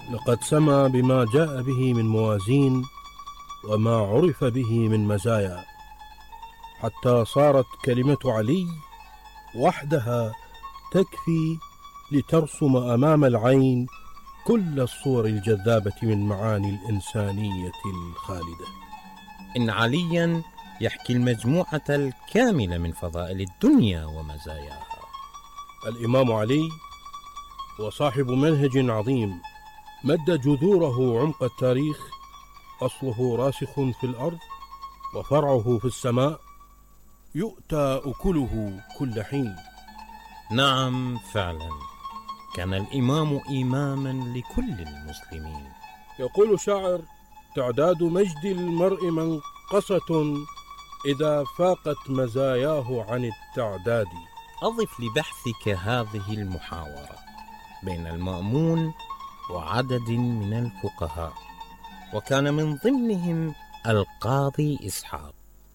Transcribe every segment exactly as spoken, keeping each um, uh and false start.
لقد سمى بما جاء به من موازين وما عرف به من مزايا، حتى صارت كلمة علي وحدها تكفي لترسم أمام العين كل الصور الجذابة من معاني الإنسانية الخالدة. إن عليا يحكي المجموعة الكاملة من فضائل الدنيا ومزاياها. الإمام علي وصاحب منهج عظيم مد جذوره عمق التاريخ، أصله راسخ في الأرض وفرعه في السماء، يؤتى أكله كل حين. نعم فعلا، كان الإمام إماما لكل المسلمين. يقول شاعر: تعداد مجد المرء منقصة إذا فاقت مزاياه عن التعداد. أضف لبحثك هذه المحاورة بين المأمون وعدد من الفقهاء، وكان من ضمنهم القاضي إسحاق.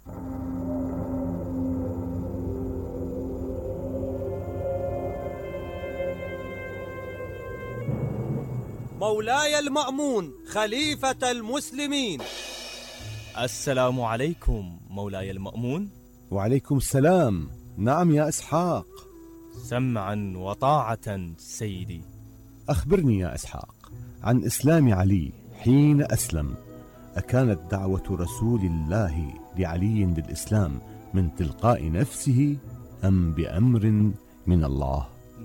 مولاي المأمون خليفة المسلمين. السلام عليكم مولاي المأمون. وعليكم السلام. نعم يا إسحاق. سمعا وطاعة سيدي. أخبرني يا إسحاق عن إسلام علي حين أسلم. أكانت دعوة رسول الله لعلي للإسلام من تلقاء نفسه أم بأمر من الله؟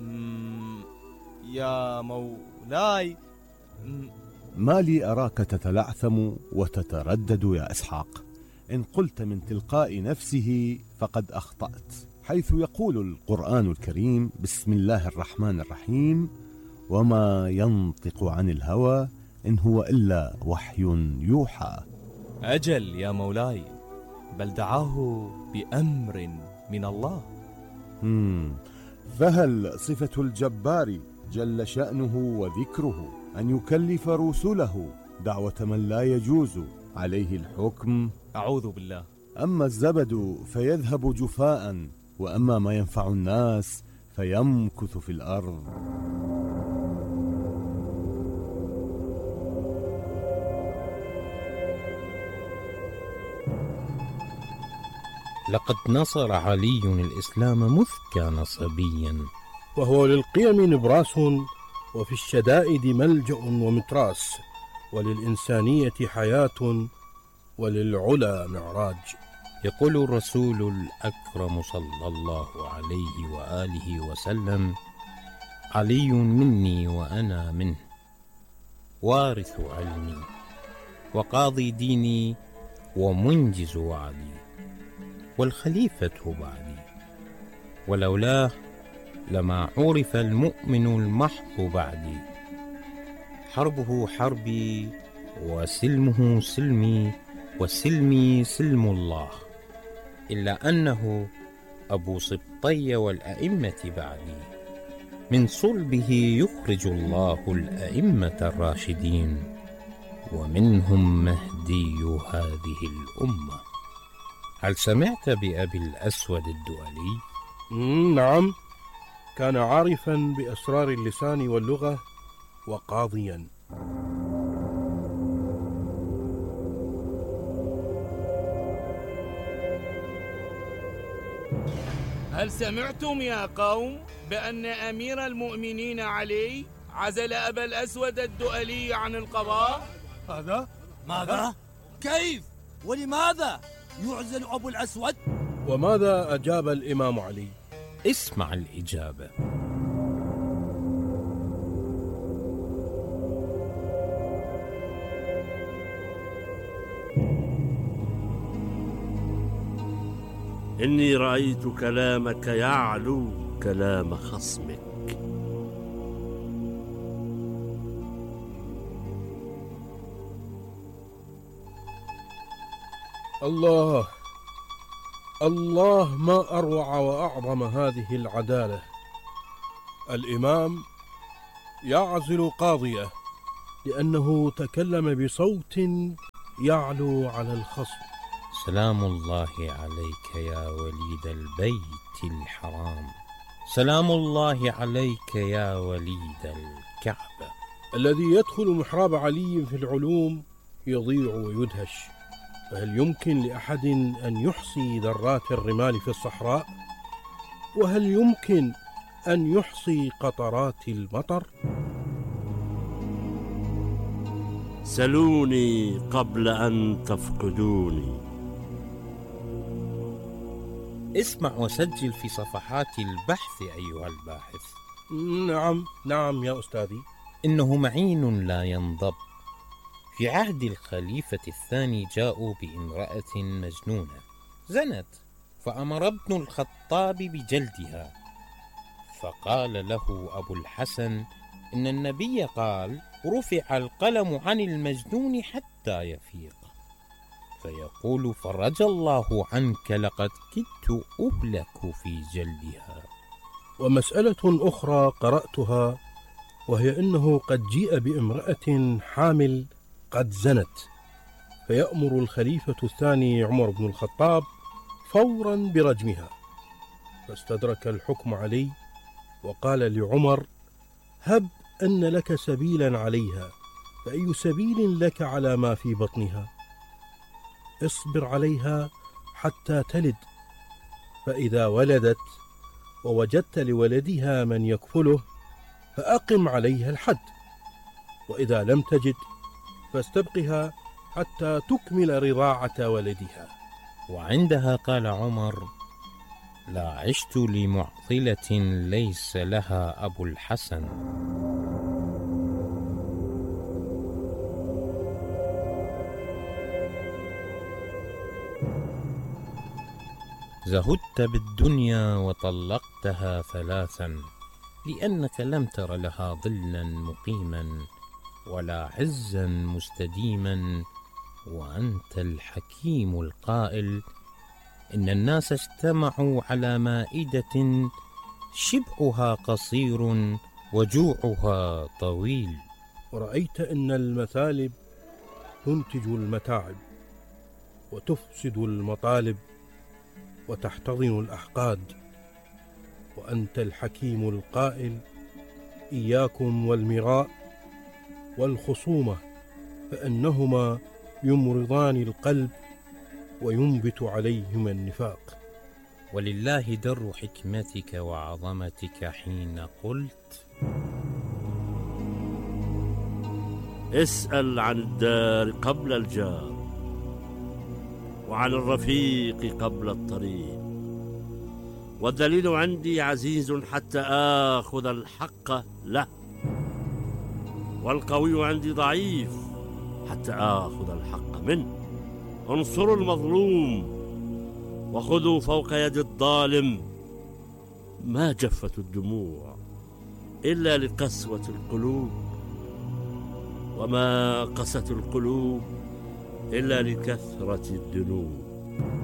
يا مولاي، ما لي أراك تتلعثم وتتردد يا إسحاق. إن قلت من تلقاء نفسه فقد أخطأت، حيث يقول القرآن الكريم: بسم الله الرحمن الرحيم، وما ينطق عن الهوى إن هو إلا وحي يوحى. أجل يا مولاي، بل دعاه بأمر من الله. مم. فهل صفة الجبار جل شأنه وذكره أن يكلف رسله دعوة من لا يجوز عليه الحكم؟ أعوذ بالله. أما الزبد فيذهب جفاء، وأما ما ينفع الناس فيمكث في الأرض. لقد نصر علي الإسلام مذ كان صبيا، وهو للقيم نبراس، وفي الشدائد ملجأ ومتراس، وللإنسانية حياة، وللعلا معراج. يقول الرسول الأكرم صلى الله عليه وآله وسلم: علي مني وأنا منه، وارث علمي وقاضي ديني ومنجز وعدي، والخليفة بعدي، ولولاه لما عرف المؤمن المحض بعدي. حربه حربي وسلمه سلمي وسلمي سلم الله، إلا أنه أبو سبطي والأئمة بعدي، من صلبه يخرج الله الأئمة الراشدين، ومنهم مهدي هذه الأمة. هل سمعت بأبي الأسود الدؤلي؟ نعم، كان عارفا بأسرار اللسان واللغة وقاضيا. هل سمعتم يا قوم بأن أمير المؤمنين علي عزل أبا الأسود الدؤلي عن القضاء؟ هذا؟ ماذا؟ كيف؟ ولماذا يعزل أبو الأسود؟ وماذا أجاب الإمام علي؟ اسمع الإجابة. إني رأيت كلامك يعلو كلام خصمك. الله الله، ما أروع وأعظم هذه العدالة. الإمام يعزل قاضيه لأنه تكلم بصوت يعلو على الخصم. سلام الله عليك يا وليد البيت الحرام، سلام الله عليك يا وليد الكعبة. الذي يدخل محراب علي في العلوم يضيع ويدهش، فهل يمكن لأحد أن يحصي ذرات الرمال في الصحراء؟ وهل يمكن أن يحصي قطرات المطر؟ سلوني قبل أن تفقدوني. اسمع وسجل في صفحات البحث أيها الباحث. نعم نعم يا أستاذي. إنه معين لا ينضب. في عهد الخليفة الثاني جاءوا بامرأة مجنونة زنت، فأمر ابن الخطاب بجلدها، فقال له أبو الحسن إن النبي قال: رفع القلم عن المجنون حتى يفيق. فيقول: فرج الله عنك، لقد كدت أهلك في جلدها. ومسألة أخرى قرأتها، وهي أنه قد جيء بامرأة حامل قد زنت، فيأمر الخليفة الثاني عمر بن الخطاب فورا برجمها، فاستدرك الحكم عليه وقال لعمر: هب أن لك سبيلا عليها، فأي سبيل لك على ما في بطنها؟ اصبر عليها حتى تلد، فإذا ولدت ووجدت لولدها من يكفله فأقم عليها الحد، وإذا لم تجد فاستبقها حتى تكمل رضاعة ولدها. وعندها قال عمر: لا عشت لمعضلة ليس لها أبو الحسن. زهدت بالدنيا وطلقتها ثلاثا، لأنك لم تر لها ظلا مقيما ولا عزا مستديما، وأنت الحكيم القائل: إن الناس اجتمعوا على مائدة شبعها قصير وجوعها طويل. ورأيت أن المثالب تنتج المتاعب وتفسد المطالب وتحتضن الأحقاد، وأنت الحكيم القائل: إياكم والمراء والخصومة، فإنهما يمرضان القلب وينبت عليهما النفاق. ولله در حكمتك وعظمتك حين قلت: اسأل عن الدار قبل الجار، وعن الرفيق قبل الطريق، والدليل عندي عزيز حتى آخذ الحق له، والقوي عندي ضعيف حتى آخذ الحق منه. انصروا المظلوم وخذوا فوق يد الظالم. ما جفت الدموع إلا لقسوة القلوب، وما قست القلوب إلا لكثرة الذنوب.